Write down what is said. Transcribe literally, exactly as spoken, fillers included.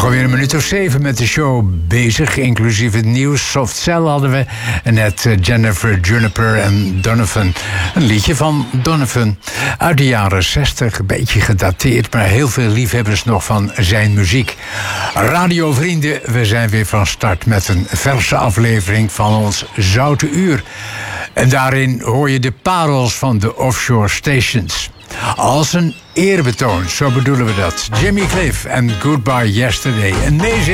Nog alweer een minuut of zeven met de show bezig, inclusief het nieuws. Soft Cell hadden we. En net Jennifer Juniper en Donovan. Een liedje van Donovan uit de jaren zestig. Een beetje gedateerd, maar heel veel liefhebbers nog van zijn muziek. Radiovrienden, we zijn weer van start met een verse aflevering van ons Zoute Uur. En daarin hoor je de parels van de offshore stations. Als een eerbetoon, zo bedoelen we dat. Jimmy Cliff en Goodbye Yesterday. Een